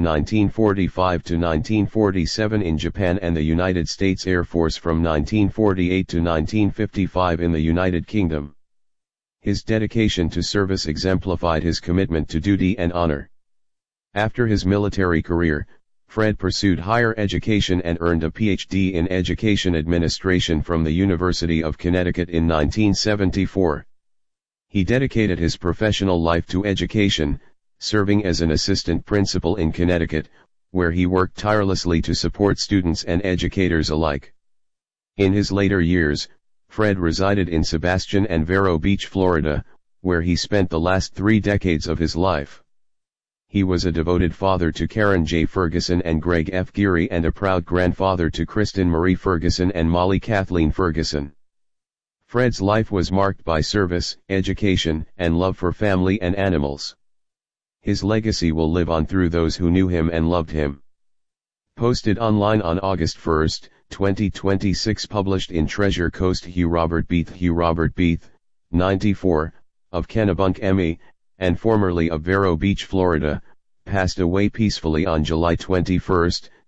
from 1945 to 1947 in Japan and the United States Air Force from 1948 to 1955 in the United Kingdom. His dedication to service exemplified his commitment to duty and honor. After his military career, Fred pursued higher education and earned a Ph.D. in Education Administration from the University of Connecticut in 1974. He dedicated his professional life to education, serving as an assistant principal in Connecticut, where he worked tirelessly to support students and educators alike. In his later years, Fred resided in Sebastian and Vero Beach, Florida, where he spent the last 3 decades of his life. He was a devoted father to Karen J. Ferguson and Greg F. Geary and a proud grandfather to Kristen Marie Ferguson and Molly Kathleen Ferguson. Fred's life was marked by service, education, and love for family and animals. His legacy will live on through those who knew him and loved him. Posted online on August 1, 2026. Published in Treasure Coast. Hugh Robert Beath, 94, of Kennebunk, ME, and formerly of Vero Beach, Florida, passed away peacefully on July 21,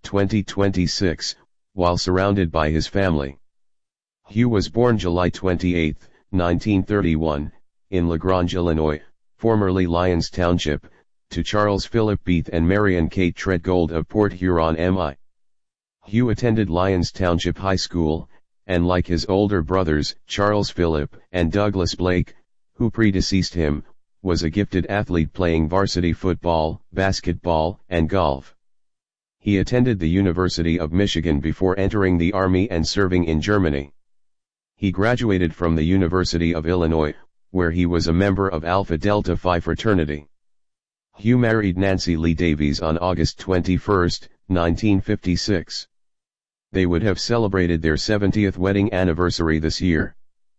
2026, while surrounded by his family. Hugh was born July 28, 1931, in LaGrange, Illinois, formerly Lyons Township, to Charles Philip Beath and Marion Kate Treadgold of Port Huron, MI. Hugh attended Lyons Township High School, and like his older brothers, Charles Philip and Douglas Blake, who predeceased him, was a gifted athlete playing varsity football, basketball, and golf. He attended the University of Michigan before entering the Army and serving in Germany. He graduated from the University of Illinois, where he was a member of Alpha Delta Phi fraternity. Hugh married Nancy Lee Davies on August 21, 1956. They would have celebrated their 70th wedding anniversary this year.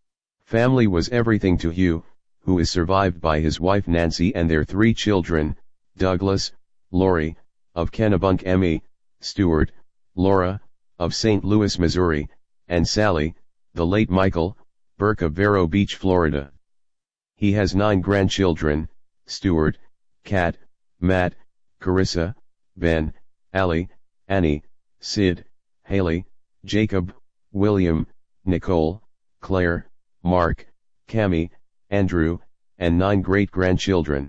Family was everything to Hugh, who is survived by his wife Nancy and their 3 children, Douglas, Lori, of Kennebunk, ME, Stuart, Laura, of St. Louis, Missouri, and Sally, the late Michael, Burke of Vero Beach, Florida. He has 9 grandchildren, Stuart, Kat, Matt, Carissa, Ben, Allie, Annie, Sid, Haley, Jacob, William, Nicole, Claire, Mark, Cammie, Andrew, and 9 great-grandchildren.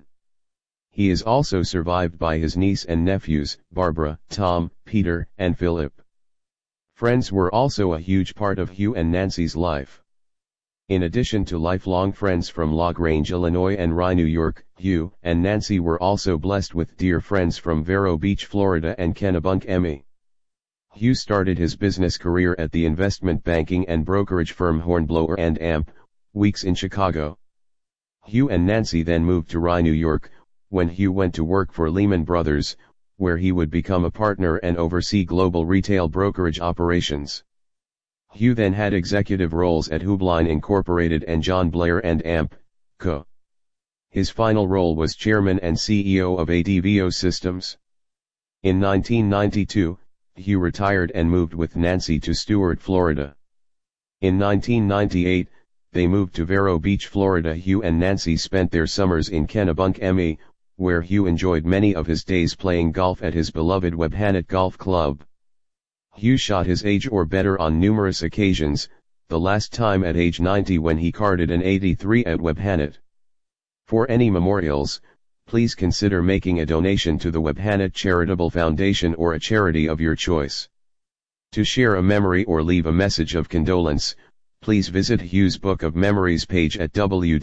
He is also survived by his niece and nephews, Barbara, Tom, Peter, and Philip. Friends were also a huge part of Hugh and Nancy's life. In addition to lifelong friends from LaGrange, Illinois and Rye, New York, Hugh and Nancy were also blessed with dear friends from Vero Beach, Florida and Kennebunk, ME. Hugh started his business career at the investment banking and brokerage firm Hornblower and Amp, Weeks in Chicago. Hugh and Nancy then moved to Rye, New York, when Hugh went to work for Lehman Brothers, where he would become a partner and oversee global retail brokerage operations. Hugh then had executive roles at Hubline Incorporated and John Blair and Amp, Co. His final role was chairman and CEO of ADVO Systems. In 1992, Hugh retired and moved with Nancy to Stuart, Florida. In 1998, they moved to Vero Beach, Florida. Hugh and Nancy spent their summers in Kennebunk, ME, where Hugh enjoyed many of his days playing golf at his beloved Webhanet Golf Club. Hugh shot his age or better on numerous occasions, the last time at age 90 when he carded an 83 at Webhanet. For any memorials, please consider making a donation to the Webhanet Charitable Foundation or a charity of your choice. To share a memory or leave a message of condolence, please visit Hugh's Book of Memories page at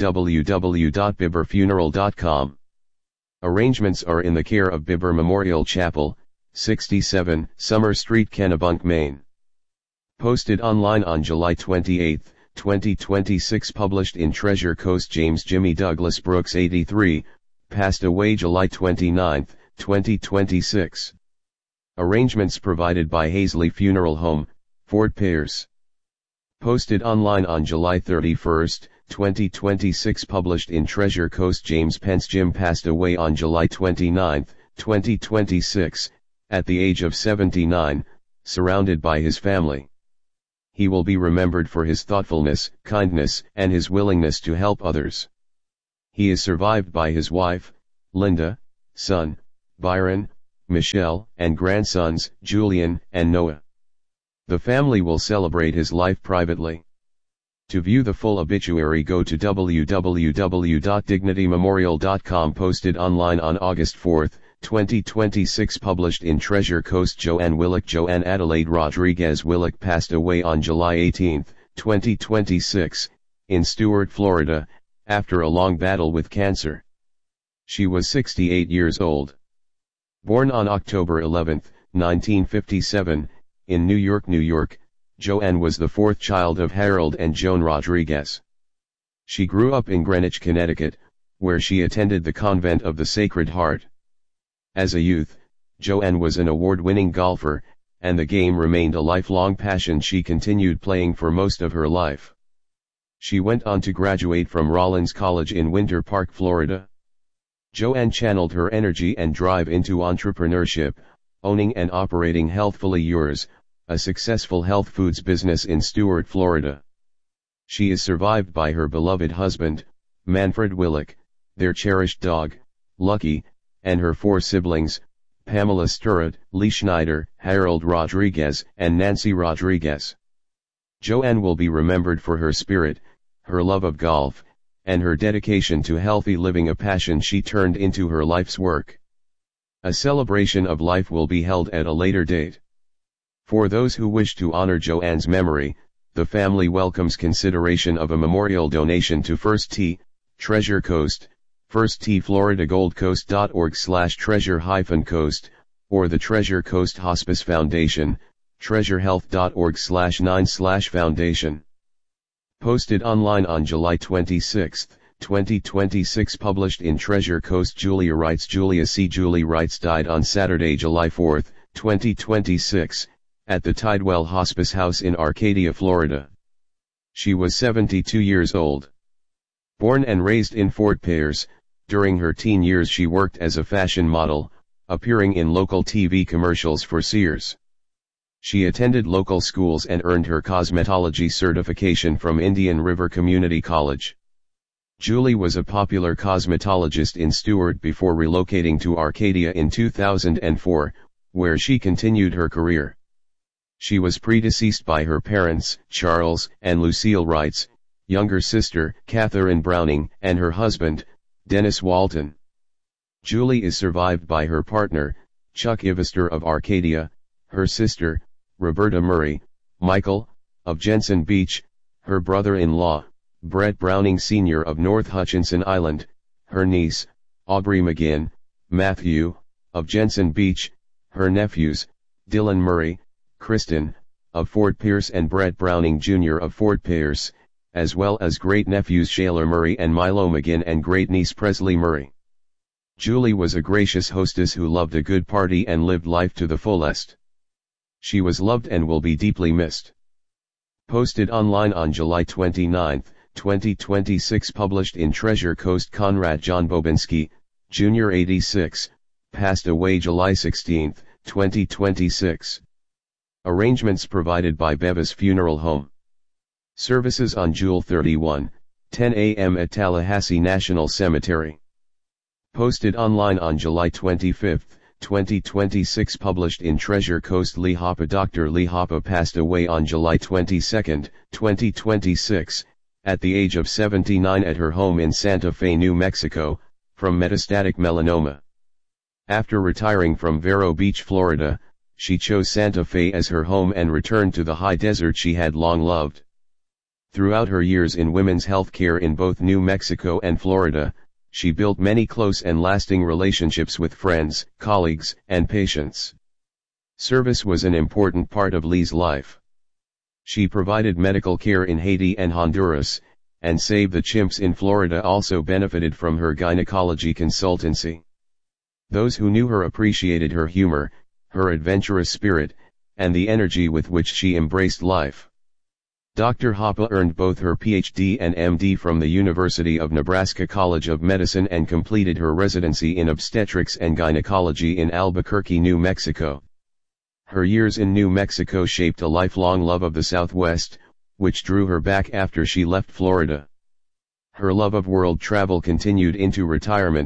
www.bibberfuneral.com. Arrangements are in the care of Bibber Memorial Chapel, 67, Summer Street, Kennebunk, Maine. Posted online on July 28, 2026. Published in Treasure Coast. James Jimmy Douglas Brooks, 83, passed away July 29, 2026. Arrangements provided by Hazley Funeral Home, Fort Pierce. Posted online on July 31, 2026. Published in Treasure Coast. James Pence Jim passed away on July 29, 2026, at the age of 79, surrounded by his family. He will be remembered for his thoughtfulness, kindness, and his willingness to help others. He is survived by his wife, Linda, son, Byron, Michelle, and grandsons, Julian and Noah. The family will celebrate his life privately. To view the full obituary, go to www.dignitymemorial.com. Posted online on August 4, 2026. Published in Treasure Coast. Joanne Willock. Joanne Adelaide Rodriguez Willock passed away on July 18, 2026, in Stuart, Florida, after a long battle with cancer. She was 68 years old. Born on October 11, 1957, in New York, New York, Joanne was the fourth child of Harold and Joan Rodriguez. She grew up in Greenwich, Connecticut, where she attended the Convent of the Sacred Heart. As a youth, Joanne was an award-winning golfer, and the game remained a lifelong passion she continued playing for most of her life. She went on to graduate from Rollins College in Winter Park, Florida. Joanne channeled her energy and drive into entrepreneurship, owning and operating Healthfully Yours, a successful health foods business in Stuart, Florida. She is survived by her beloved husband, Manfred Willock, their cherished dog, Lucky, and her four siblings, Pamela Sturrett, Lee Schneider, Harold Rodriguez, and Nancy Rodriguez. Joanne will be remembered for her spirit, her love of golf, and her dedication to healthy living, a passion she turned into her life's work. A celebration of life will be held at a later date. For those who wish to honor Joanne's memory, the family welcomes consideration of a memorial donation to First Tee, Treasure Coast, First Tee Florida, goldcoast.org/treasure-coast, or the Treasure Coast Hospice Foundation, treasurehealth.org/9/foundation. Posted online on July 26, 2026. Published in Treasure Coast. Julia writes. Julia C. Julie writes died on Saturday, July 4, 2026, at the Tidewell Hospice House in Arcadia, Florida. She was 72 years old. Born and raised in Fort Pierce, during her teen years she worked as a fashion model, appearing in local TV commercials for Sears. She attended local schools and earned her cosmetology certification from Indian River Community College. Julie was a popular cosmetologist in Stuart before relocating to Arcadia in 2004, where she continued her career. She was predeceased by her parents, Charles and Lucille Wrights, younger sister, Catherine Browning, and her husband, Dennis Walton. Julie is survived by her partner, Chuck Ivester of Arcadia, her sister, Roberta Murray, Michael, of Jensen Beach, her brother-in-law, Brett Browning Sr. of North Hutchinson Island, her niece, Aubrey McGinn, Matthew, of Jensen Beach, her nephews, Dylan Murray, Kristen, of Fort Pierce, and Brett Browning Jr. of Fort Pierce, as well as great-nephews Shaler Murray and Milo McGinn and great-niece Presley Murray. Julie was a gracious hostess who loved a good party and lived life to the fullest. She was loved and will be deeply missed. Posted online on July 29, 2026. Published in Treasure Coast. Conrad John Bobinski, Jr. 86, passed away July 16, 2026. Arrangements provided by Bevis Funeral Home. Services on June 31, 10 a.m. at Tallahassee National Cemetery. Posted online on July 25, 2026. Published in Treasure Coast. Lee Hoppe. Dr. Lee Hoppe passed away on July 22, 2026, at the age of 79 at her home in Santa Fe, New Mexico, from metastatic melanoma. After retiring from Vero Beach, Florida, she chose Santa Fe as her home and returned to the high desert she had long loved. Throughout her years in women's health care in both New Mexico and Florida, she built many close and lasting relationships with friends, colleagues, and patients. Service was an important part of Lee's life. She provided medical care in Haiti and Honduras, and Save the Chimps in Florida also benefited from her gynecology consultancy. Those who knew her appreciated her humor, her adventurous spirit, and the energy with which she embraced life. Dr. Hoppe earned both her PhD and MD from the University of Nebraska College of Medicine and completed her residency in obstetrics and gynecology in Albuquerque, New Mexico. Her years in New Mexico shaped a lifelong love of the Southwest, which drew her back after she left Florida. Her love of world travel continued into retirement,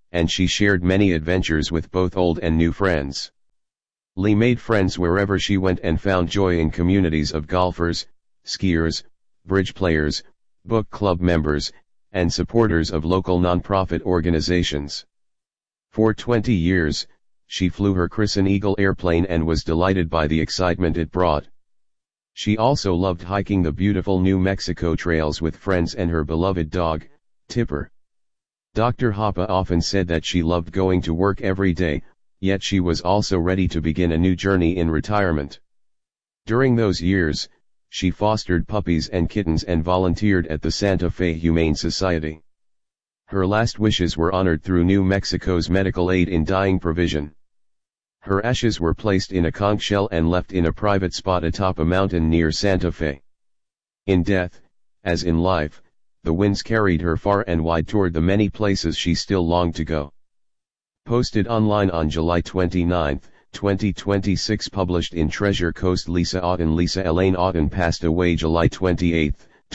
and she shared many adventures with both old and new friends. Lee made friends wherever she went and found joy in communities of golfers, skiers, bridge players, book club members, and supporters of local nonprofit organizations. For 20 years, she flew her Crescent Eagle airplane and was delighted by the excitement it brought. She also loved hiking the beautiful New Mexico trails with friends and her beloved dog, Tipper. Dr. Hoppe often said that she loved going to work every day, yet she was also ready to begin a new journey in retirement. During those years, she fostered puppies and kittens and volunteered at the Santa Fe Humane Society. Her last wishes were honored through New Mexico's medical aid in dying provision. Her ashes were placed in a conch shell and left in a private spot atop a mountain near Santa Fe. In death, as in life, the winds carried her far and wide toward the many places she still longed to go. Posted online on July 29, 2026. Published in Treasure Coast. Lisa Otten. Lisa Elaine Otten passed away July 28,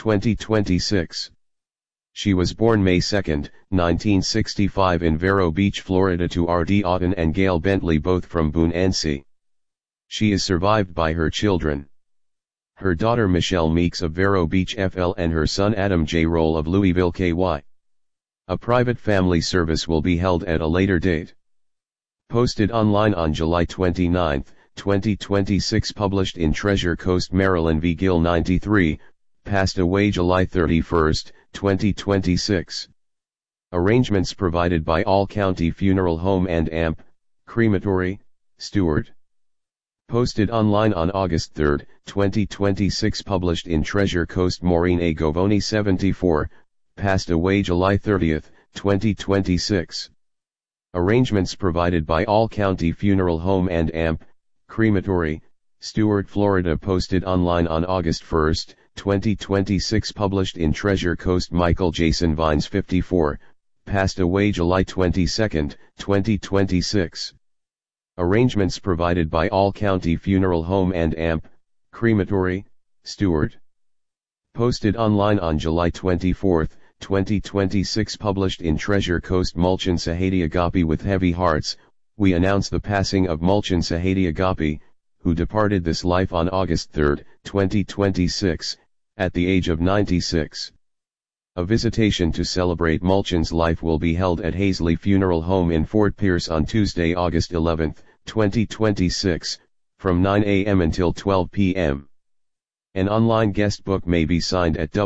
2026. She was born May 2, 1965 in Vero Beach, Florida to R.D. Otten and Gail Bentley, both from Boone, NC. She is survived by her children. Her daughter Michelle Meeks of Vero Beach, FL, and her son Adam J. Roll of Louisville, KY. A private family service will be held at a later date. Posted online on July 29, 2026. Published in Treasure Coast. Marilyn V. Gill 93, passed away July 31, 2026. Arrangements provided by All County Funeral Home and AMP, Crematory, Stewart. Posted online on August 3, 2026. Published in Treasure Coast. Maureen A. Govoni 74, passed away July 30, 2026. Arrangements provided by All County Funeral Home and AMP, Crematory, Stewart, Florida. Posted online on August 1, 2026. Published in Treasure Coast. Michael Jason Vines 54, passed away July 22, 2026. Arrangements provided by All County Funeral Home and AMP, Crematory, Stewart. Posted online on July 24, 2026. Published in Treasure Coast. Mulchan Sahadi Agapi. With heavy hearts, we announce the passing of Mulchan Sahadi Agapi, who departed this life on August 3, 2026, at the age of 96. A visitation to celebrate Mulchan's life will be held at Hazley Funeral Home in Fort Pierce on Tuesday, August 11, 2026, from 9 a.m. until 12 p.m. An online guest book may be signed at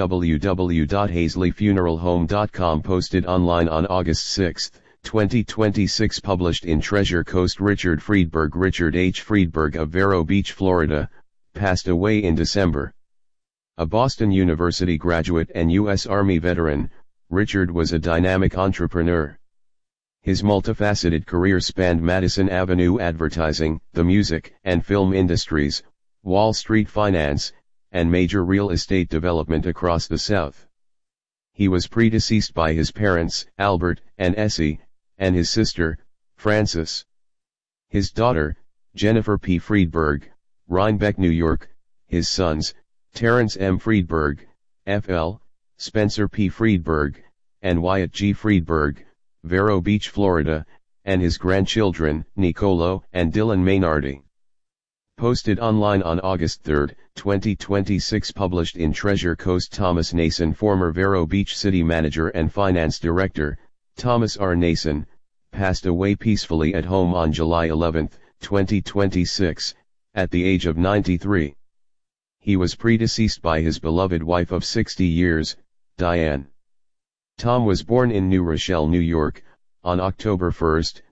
www.hazleyfuneralhome.com. Posted online on August 6, 2026. Published in Treasure Coast. Richard Friedberg. Richard H. Friedberg of Vero Beach, Florida, passed away in December. A Boston University graduate and U.S. Army veteran, Richard was a dynamic entrepreneur. His multifaceted career spanned Madison Avenue advertising, the music and film industries, Wall Street finance, and major real estate development across the South. He was predeceased by his parents, Albert and Essie, and his sister, Frances. His daughter, Jennifer P. Friedberg, Rhinebeck, New York, his sons, Terrence M. Friedberg, F.L., Spencer P. Friedberg, and Wyatt G. Friedberg, Vero Beach, Florida, and his grandchildren, Nicolo and Dylan Maynardi. Posted online on August 3, 2026. Published in Treasure Coast. Thomas Nason. Former Vero Beach City Manager and Finance Director, Thomas R. Nason, passed away peacefully at home on July 11, 2026, at the age of 93. He was predeceased by his beloved wife of 60 years, Diane. Tom was born in New Rochelle, New York, on October 1,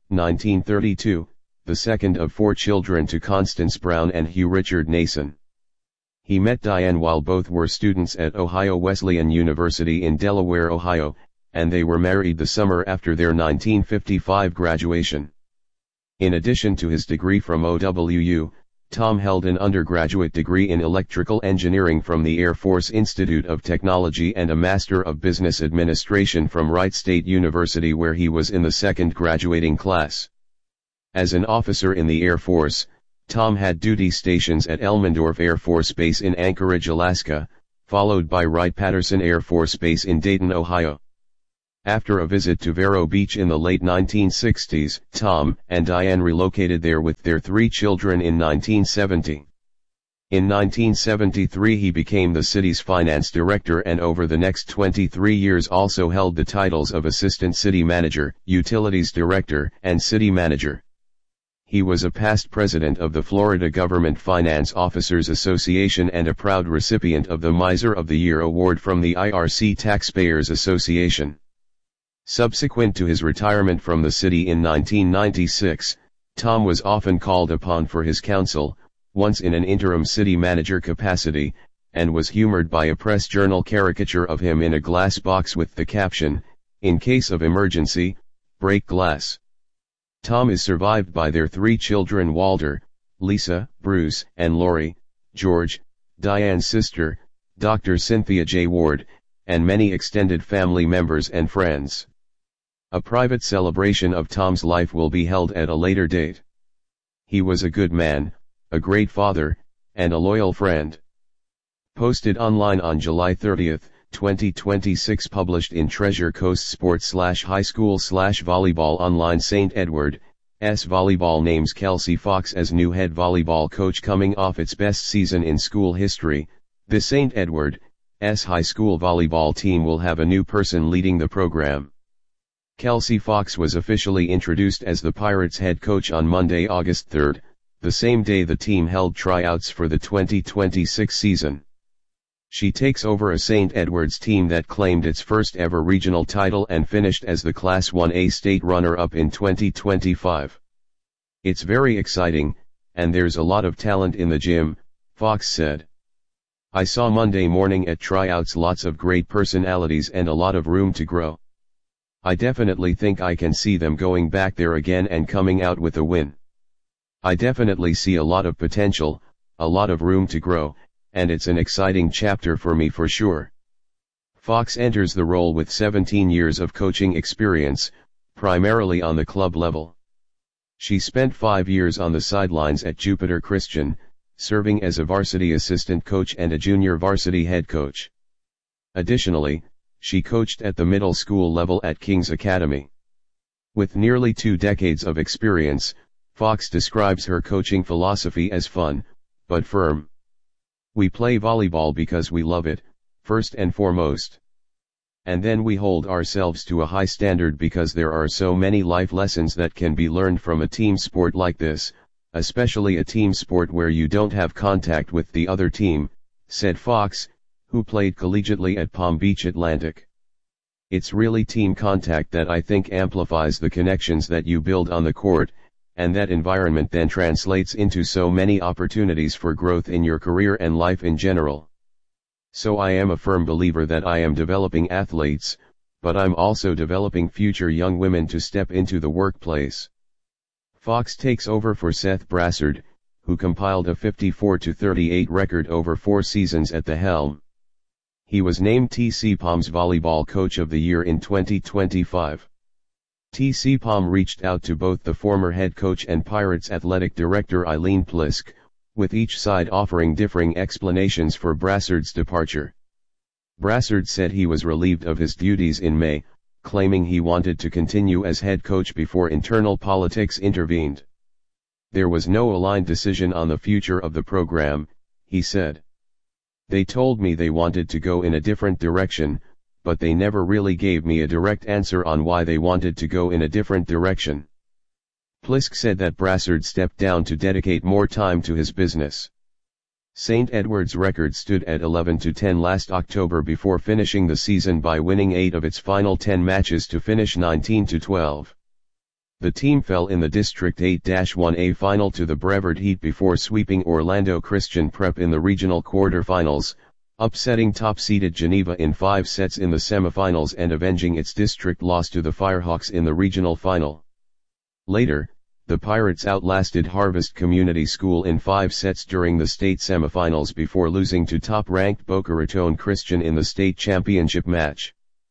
1932, the second of 4 children to Constance Brown and Hugh Richard Nason. He met Diane while both were students at Ohio Wesleyan University in Delaware, Ohio, and they were married the summer after their 1955 graduation. In addition to his degree from OWU, Tom held an undergraduate degree in electrical engineering from the Air Force Institute of Technology and a Master of Business Administration from Wright State University, where he was in the second graduating class. As an officer in the Air Force, Tom had duty stations at Elmendorf Air Force Base in Anchorage, Alaska, followed by Wright-Patterson Air Force Base in Dayton, Ohio. After a visit to Vero Beach in the late 1960s, Tom and Diane relocated there with their 3 children in 1970. In 1973 he became the city's finance director and over the next 23 years also held the titles of Assistant City Manager, Utilities Director, and City Manager. He was a past president of the Florida Government Finance Officers Association and a proud recipient of the Miser of the Year award from the IRC Taxpayers Association. Subsequent to his retirement from the city in 1996, Tom was often called upon for his counsel, once in an interim city manager capacity, and was humored by a press journal caricature of him in a glass box with the caption, "In case of emergency, break glass." Tom is survived by their 3 children Walter, Lisa, Bruce, and Lori, George, Diane's sister, Dr. Cynthia J. Ward, and many extended family members and friends. A private celebration of Tom's life will be held at a later date. He was a good man, a great father, and a loyal friend. Posted online on July 30, 2026. Published in Treasure Coast Sports /High School /Volleyball Online. St. Edward's Volleyball names Kelsey Fox as new head volleyball coach. Coming off its best season in school history, the St. Edward's high school volleyball team will have a new person leading the program. Kelsey Fox was officially introduced as the Pirates head coach on Monday, August 3, the same day the team held tryouts for the 2026 season. She takes over a St. Edward's team that claimed its first ever regional title and finished as the Class 1A state runner-up in 2025. "It's very exciting, and there's a lot of talent in the gym," Fox said. "I saw Monday morning at tryouts lots of great personalities and a lot of room to grow. I definitely think I can see them going back there again and coming out with a win. I definitely see a lot of potential, a lot of room to grow, and it's an exciting chapter for me for sure." Fox enters the role with 17 years of coaching experience, primarily on the club level. She spent 5 years on the sidelines at Jupiter Christian, serving as a varsity assistant coach and a junior varsity head coach. Additionally, she coached at the middle school level at King's Academy. With nearly 2 decades of experience, Fox describes her coaching philosophy as fun, but firm. "We play volleyball because we love it, first and foremost. And then we hold ourselves to a high standard because there are so many life lessons that can be learned from a team sport like this, especially a team sport where you don't have contact with the other team," said Fox, who played collegiately at Palm Beach Atlantic. "It's really team contact that I think amplifies the connections that you build on the court, and that environment then translates into so many opportunities for growth in your career and life in general. So I am a firm believer that I am developing athletes, but I'm also developing future young women to step into the workplace." Fox takes over for Seth Brassard, who compiled a 54-38 record over 4 seasons at the helm. He was named TC Palm's Volleyball Coach of the Year in 2025. TC Palm reached out to both the former head coach and Pirates athletic director Eileen Plisk, with each side offering differing explanations for Brassard's departure. Brassard said he was relieved of his duties in May, claiming he wanted to continue as head coach before internal politics intervened. "There was no aligned decision on the future of the program," he said. "They told me they wanted to go in a different direction, but they never really gave me a direct answer on why they wanted to go in a different direction." Plisk said that Brassard stepped down to dedicate more time to his business. St. Edward's record stood at 11-10 last October before finishing the season by winning 8 of its final 10 matches to finish 19-12. The team fell in the District 8-1A final to the Brevard Heat before sweeping Orlando Christian Prep in the regional quarterfinals, upsetting top-seeded Geneva in 5 sets in the semifinals and avenging its district loss to the Firehawks in the regional final. Later, the Pirates outlasted Harvest Community School in 5 sets during the state semifinals before losing to top-ranked Boca Raton Christian in the state championship match.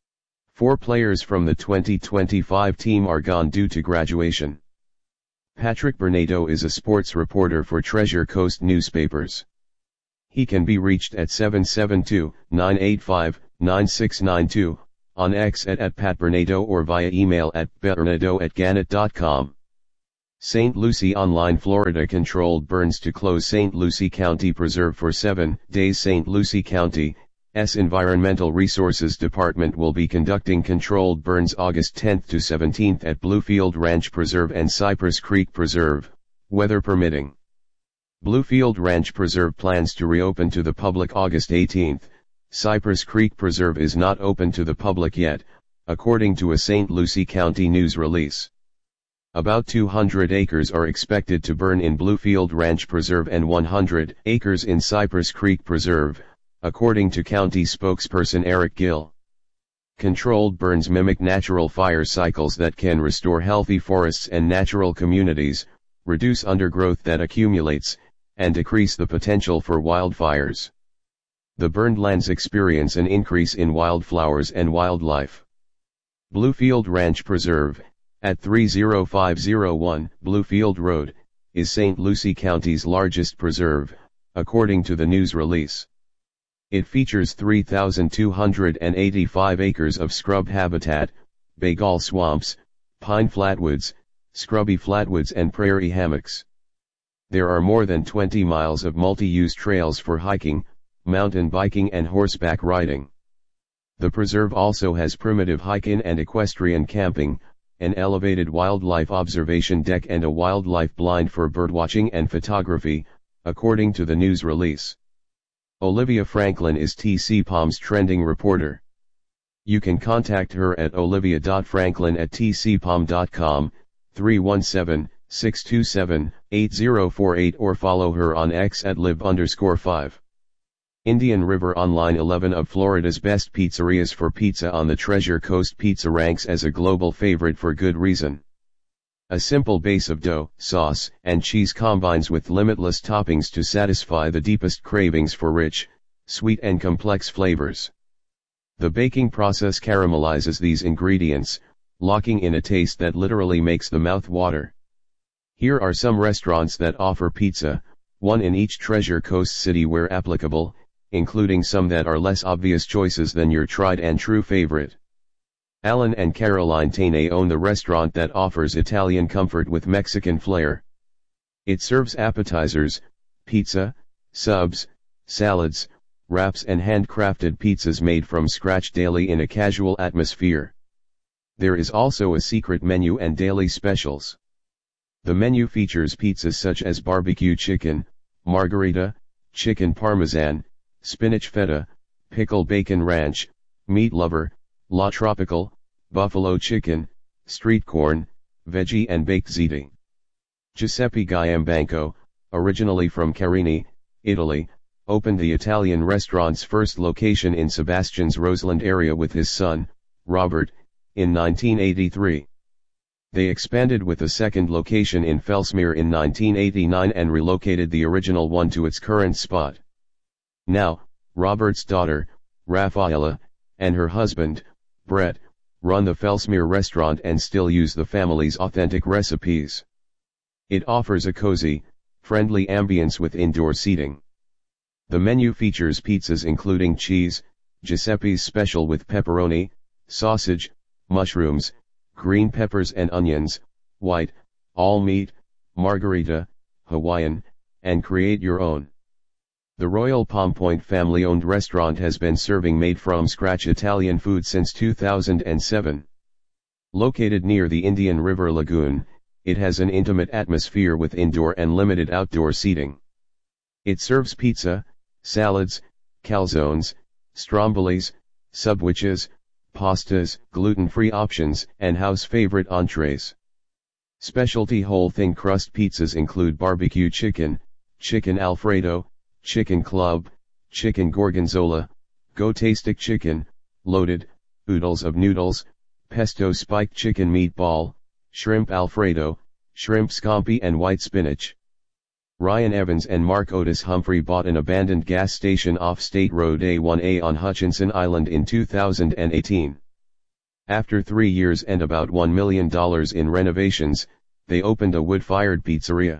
4 players from the 2025 team are gone due to graduation. Patrick Bernardo is a sports reporter for Treasure Coast Newspapers. He can be reached at 772-985-9692, on X at @patbernardo or via email at bernardo@gannett.com. St. Lucie Online Florida controlled burns to close St. Lucie County Preserve for 7 days. St. Lucie County's Environmental Resources Department will be conducting controlled burns August 10 to 17 at Bluefield Ranch Preserve and Cypress Creek Preserve, weather permitting. Bluefield Ranch Preserve plans to reopen to the public August 18. Cypress Creek Preserve is not open to the public yet, according to a St. Lucie County news release. About 200 acres are expected to burn in Bluefield Ranch Preserve and 100 acres in Cypress Creek Preserve, according to county spokesperson Eric Gill. Controlled burns mimic natural fire cycles that can restore healthy forests and natural communities, reduce undergrowth that accumulates, and decrease the potential for wildfires. The burned lands experience an increase in wildflowers and wildlife. Bluefield Ranch Preserve, at 30501 Bluefield Road, is St. Lucie County's largest preserve, according to the news release. It features 3,285 acres of scrub habitat, bagel swamps, pine flatwoods, scrubby flatwoods and prairie hammocks. There are more than 20 miles of multi-use trails for hiking, mountain biking and horseback riding. The preserve also has primitive hike-in and equestrian camping, an elevated wildlife observation deck and a wildlife blind for birdwatching and photography, according to the news release. Olivia Franklin is TCPOM's trending reporter. You can contact her at olivia.franklin@tcpom.com, 317-627-8048 or follow her on X at @lib_5. Indian River on Line 11 of Florida's best pizzerias for pizza on the Treasure Coast Pizza ranks as a global favorite for good reason. A simple base of dough, sauce, and cheese combines with limitless toppings to satisfy the deepest cravings for rich, sweet and complex flavors. The baking process caramelizes these ingredients, locking in a taste that literally makes the mouth water. Here are some restaurants that offer pizza, one in each Treasure Coast city where applicable, including some that are less obvious choices than your tried and true favorite. Alan and Caroline Tainay own the restaurant that offers Italian comfort with Mexican flair. It serves appetizers, pizza, subs, salads, wraps and handcrafted pizzas made from scratch daily in a casual atmosphere. There is also a secret menu and daily specials. The menu features pizzas such as barbecue chicken, margherita, chicken parmesan, spinach feta, pickle bacon ranch, meat lover, La Tropical, buffalo chicken, street corn, veggie and baked ziti. Giuseppe Giambanco, originally from Carini, Italy, opened the Italian restaurant's first location in Sebastian's Roseland area with his son, Robert, in 1983. They expanded with a second location in Fellsmere in 1989 and relocated the original one to its current spot. Now, Robert's daughter, Raffaella, and her husband, Brett, run the Fellsmere restaurant and still use the family's authentic recipes. It offers a cozy, friendly ambience with indoor seating. The menu features pizzas including cheese, Giuseppe's special with pepperoni, sausage, mushrooms, green peppers and onions, white, all meat, margherita, Hawaiian, and create your own. The Royal Palm Point family-owned restaurant has been serving made-from-scratch Italian food since 2007. Located near the Indian River Lagoon, it has an intimate atmosphere with indoor and limited outdoor seating. It serves pizza, salads, calzones, strombolis, subwiches, pastas, gluten-free options, and house-favorite entrees. Specialty whole thin crust pizzas include barbecue chicken, chicken Alfredo, chicken club, chicken gorgonzola, go-tastic chicken, loaded, oodles of noodles, pesto spiked chicken meatball, shrimp Alfredo, shrimp scampi and white spinach. Ryan Evans and Mark Otis Humphrey bought an abandoned gas station off State Road A1A on Hutchinson Island in 2018. After 3 years and about $1 million in renovations, they opened a wood-fired pizzeria.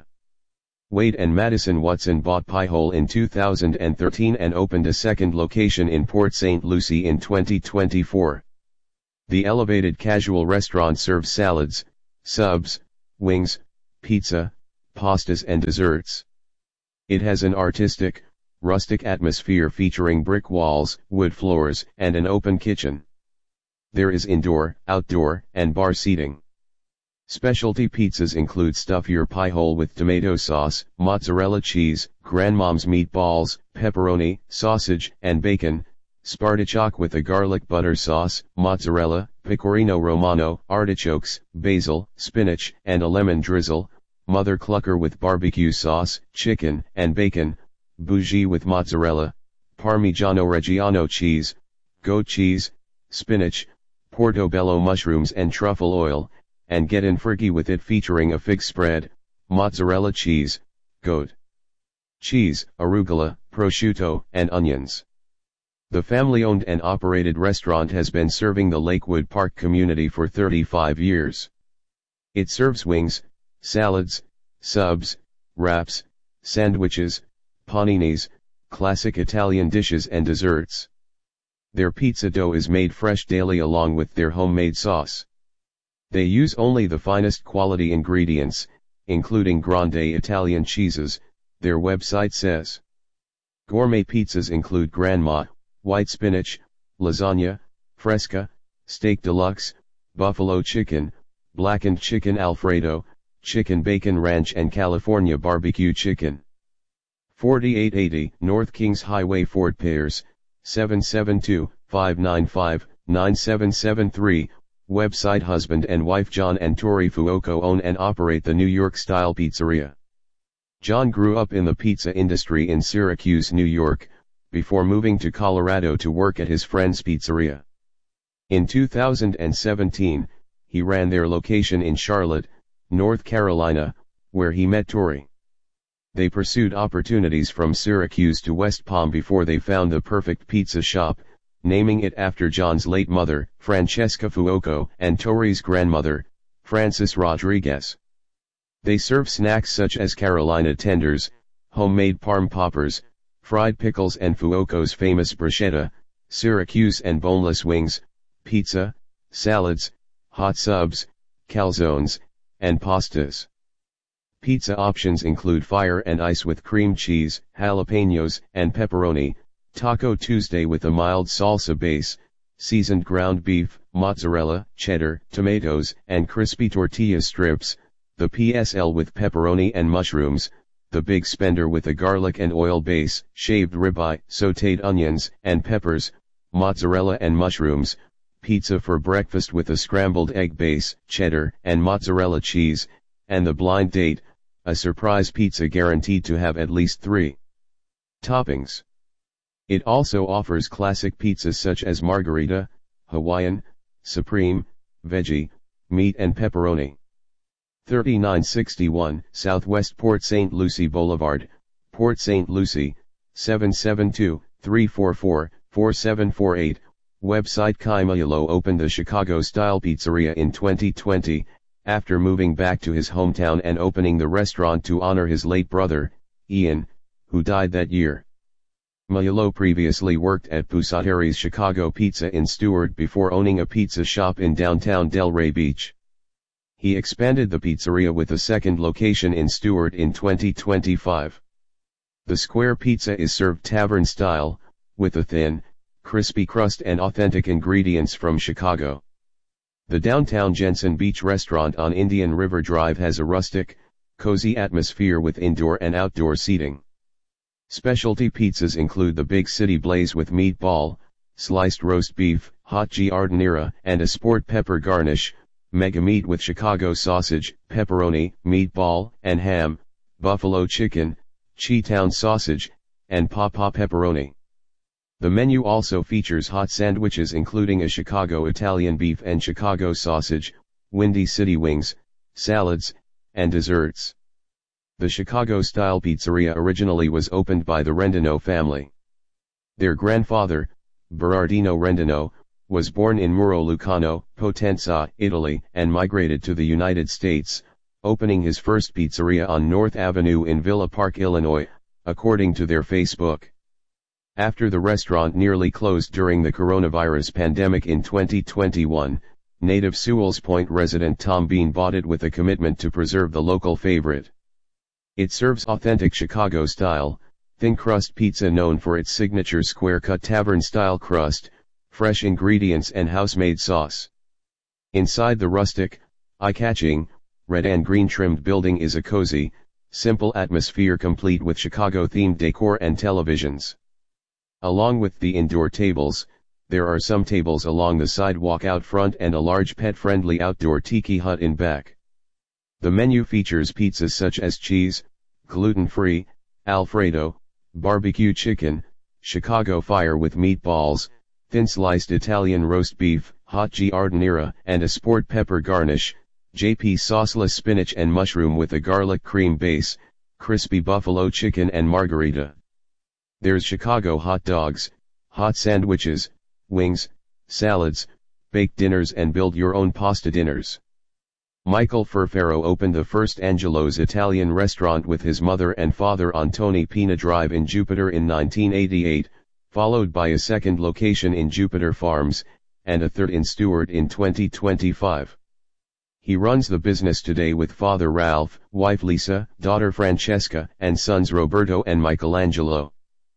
Wade and Madison Watson bought Piehole in 2013 and opened a second location in Port St. Lucie in 2024. The elevated casual restaurant serves salads, subs, wings, pizza, pastas and desserts. It has an artistic, rustic atmosphere featuring brick walls, wood floors, and an open kitchen. There is indoor, outdoor, and bar seating. Specialty pizzas include stuff your pie hole with tomato sauce, mozzarella cheese, grandmom's meatballs, pepperoni, sausage, and bacon, spartiacque with a garlic butter sauce, mozzarella, pecorino romano, artichokes, basil, spinach, and a lemon drizzle, mother clucker with barbecue sauce, chicken, and bacon, bougie with mozzarella, parmigiano reggiano cheese, goat cheese, spinach, portobello mushrooms and truffle oil, and get in Fergie with it featuring a fig spread, mozzarella cheese, goat cheese, arugula, prosciutto, and onions. The family-owned and operated restaurant has been serving the Lakewood Park community for 35 years. It serves wings, salads, subs, wraps, sandwiches, paninis, classic Italian dishes and desserts. Their pizza dough is made fresh daily along with their homemade sauce. They use only the finest quality ingredients, including grande Italian cheeses, their website says. Gourmet pizzas include grandma, white spinach, lasagna, fresca, steak deluxe, buffalo chicken, blackened chicken alfredo, chicken bacon ranch and California barbecue chicken. 4880 North Kings Highway, Fort Pierce, 772-595-9773. Website. Husband and wife John and Tori Fuoco own and operate the New York-style pizzeria. John grew up in the pizza industry in Syracuse, New York, before moving to Colorado to work at his friend's pizzeria. In 2017, he ran their location in Charlotte, North Carolina, where he met Tori. They pursued opportunities from Syracuse to West Palm before they found the perfect pizza shop, naming it after John's late mother, Francesca Fuoco, and Tori's grandmother, Frances Rodriguez. They serve snacks such as Carolina tenders, homemade parm poppers, fried pickles and Fuoco's famous bruschetta, Syracuse and boneless wings, pizza, salads, hot subs, calzones, and pastas. Pizza options include fire and ice with cream cheese, jalapenos, and pepperoni, Taco Tuesday with a mild salsa base, seasoned ground beef, mozzarella, cheddar, tomatoes, and crispy tortilla strips, the PSL with pepperoni and mushrooms, the Big Spender with a garlic and oil base, shaved ribeye, sautéed onions and peppers, mozzarella and mushrooms, pizza for breakfast with a scrambled egg base, cheddar and mozzarella cheese, and the Blind Date, a surprise pizza guaranteed to have at least 3 toppings. It also offers classic pizzas such as margherita, Hawaiian, supreme, veggie, meat and pepperoni. 3961 Southwest Port St. Lucie Boulevard, Port St. Lucie, 772-344-4748. Website. Kai Mayalo opened a Chicago-style pizzeria in 2020, after moving back to his hometown and opening the restaurant to honor his late brother, Ian, who died that year. Mayalo previously worked at Pusateri's Chicago Pizza in Stewart before owning a pizza shop in downtown Delray Beach. He expanded the pizzeria with a second location in Stewart in 2025. The square pizza is served tavern-style, with a thin, crispy crust and authentic ingredients from Chicago. The downtown Jensen Beach restaurant on Indian River Drive has a rustic, cozy atmosphere with indoor and outdoor seating. Specialty pizzas include the Big City Blaze with meatball, sliced roast beef, hot giardiniera, and a sport pepper garnish, Mega Meat with Chicago sausage, pepperoni, meatball, and ham, buffalo chicken, Chi-Town sausage, and Papa pepperoni. The menu also features hot sandwiches including a Chicago Italian beef and Chicago sausage, Windy City wings, salads, and desserts. The Chicago-style pizzeria originally was opened by the Rendino family. Their grandfather, Berardino Rendino, was born in Muro Lucano, Potenza, Italy, and migrated to the United States, opening his first pizzeria on North Avenue in Villa Park, Illinois, according to their Facebook. After the restaurant nearly closed during the coronavirus pandemic in 2021, native Sewells Point resident Tom Bean bought it with a commitment to preserve the local favorite. It serves authentic Chicago-style, thin-crust pizza known for its signature square-cut tavern-style crust, fresh ingredients and house-made sauce. Inside the rustic, eye-catching, red and green-trimmed building is a cozy, simple atmosphere complete with Chicago-themed decor and televisions. Along with the indoor tables, there are some tables along the sidewalk out front and a large pet-friendly outdoor tiki hut in back. The menu features pizzas such as cheese, gluten-free, Alfredo, barbecue chicken, Chicago fire with meatballs, thin-sliced Italian roast beef, hot giardiniera, and a sport pepper garnish, JP sauceless spinach and mushroom with a garlic cream base, crispy buffalo chicken and margarita. There's Chicago hot dogs, hot sandwiches, wings, salads, baked dinners and build-your-own pasta dinners. Michael Furfaro opened the first Angelo's Italian restaurant with his mother and father on Tony Pina Drive in Jupiter in 1988, followed by a second location in Jupiter Farms, and a third in Stewart in 2025. He runs the business today with father Ralph, wife Lisa, daughter Francesca, and sons Roberto and Michelangelo.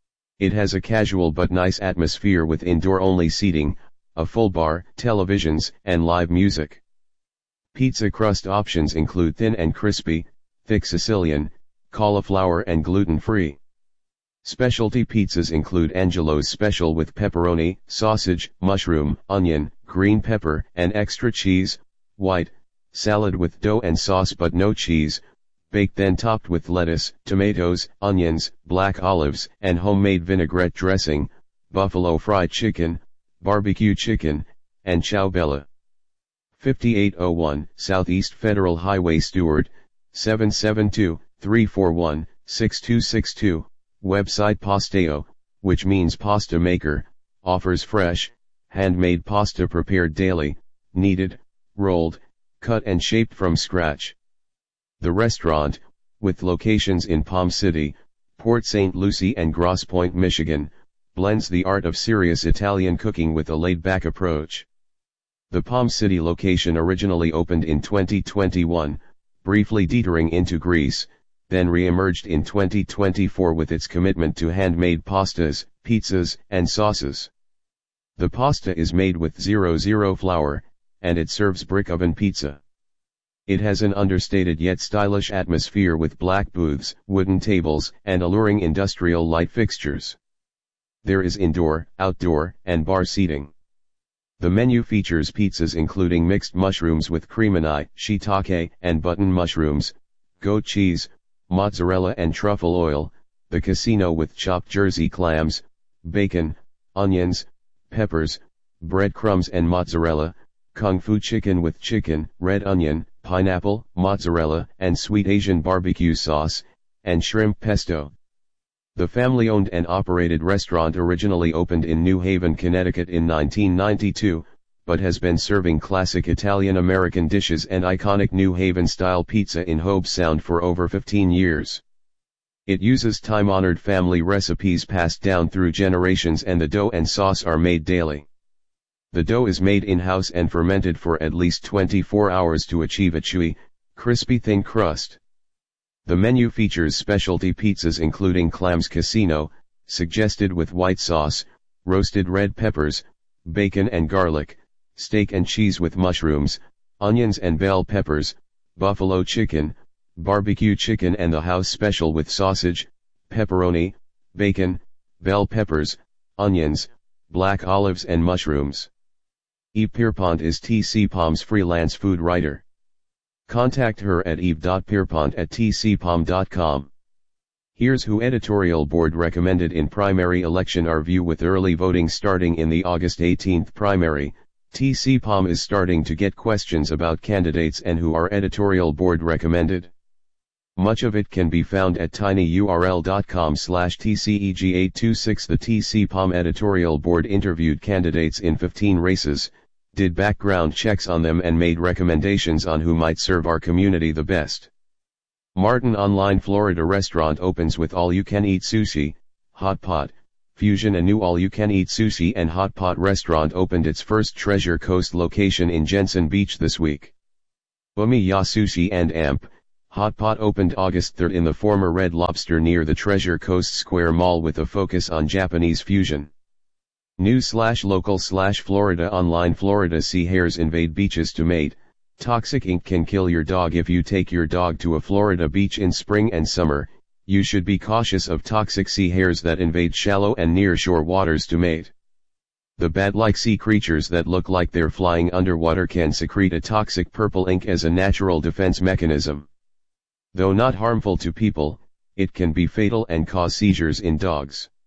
It has a casual but nice atmosphere with indoor-only seating, a full bar, televisions, and live music. Pizza crust options include thin and crispy, thick Sicilian, cauliflower and gluten-free. Specialty pizzas include Angelo's Special with pepperoni, sausage, mushroom, onion, green pepper, and extra cheese, white, salad with dough and sauce but no cheese, baked then topped with lettuce, tomatoes, onions, black olives, and homemade vinaigrette dressing, buffalo fried chicken, barbecue chicken, and ciao bella. 5801 Southeast Federal Highway Stewart, 772-341-6262, website Posteo, which means pasta maker, offers fresh, handmade pasta prepared daily, kneaded, rolled, cut and shaped from scratch. The restaurant, with locations in Palm City, Port St. Lucie and Grosse Pointe, Michigan, blends the art of serious Italian cooking with a laid-back approach. The Palm City location originally opened in 2021, briefly teetering into Greece, then re-emerged in 2024 with its commitment to handmade pastas, pizzas, and sauces. The pasta is made with 00 flour, and it serves brick oven pizza. It has an understated yet stylish atmosphere with black booths, wooden tables, and alluring industrial light fixtures. There is indoor, outdoor, and bar seating. The menu features pizzas including mixed mushrooms with creminai, shiitake, and button mushrooms, goat cheese, mozzarella and truffle oil, the casino with chopped Jersey clams, bacon, onions, peppers, breadcrumbs and mozzarella, kung fu chicken with chicken, red onion, pineapple, mozzarella, and sweet Asian barbecue sauce, and shrimp pesto. The family-owned and operated restaurant originally opened in New Haven, Connecticut in 1992, but has been serving classic Italian-American dishes and iconic New Haven-style pizza in Hobe Sound for over 15 years. It uses time-honored family recipes passed down through generations, and the dough and sauce are made daily. The dough is made in-house and fermented for at least 24 hours to achieve a chewy, crispy thin crust. The menu features specialty pizzas including clams casino, suggested with white sauce, roasted red peppers, bacon and garlic, steak and cheese with mushrooms, onions and bell peppers, buffalo chicken, barbecue chicken, and the house special with sausage, pepperoni, bacon, bell peppers, onions, black olives and mushrooms. Eve Pierpont is TC Palm's freelance food writer. Contact her at eve.pierpont@tcpalm.com. Here's who editorial board recommended in primary election. Our view: with early voting starting in the August 18th primary, TC Palm is starting to get questions about candidates and who our editorial board recommended. Much of it can be found at tinyurl.com/tceg826. The TC Palm editorial board interviewed candidates in 15 races, did background checks on them, and made recommendations on who might serve our community the best. Martin Online Florida restaurant opens with all-you-can-eat sushi, hot pot, Fusion, a new all-you-can-eat sushi and hot pot restaurant, opened its first Treasure Coast location in Jensen Beach this week. Umiya Sushi and Amp Hot Pot opened August 3 in the former Red Lobster near the Treasure Coast Square Mall with a focus on Japanese fusion. News/local/Florida online. Florida sea hares invade beaches to mate. Toxic ink can kill your dog. If you take your dog to a Florida beach in spring and summer, you should be cautious of toxic sea hares that invade shallow and near-shore waters to mate. The bat-like sea creatures that look like they're flying underwater can secrete a toxic purple ink as a natural defense mechanism. Though not harmful to people, it can be fatal and cause seizures in dogs.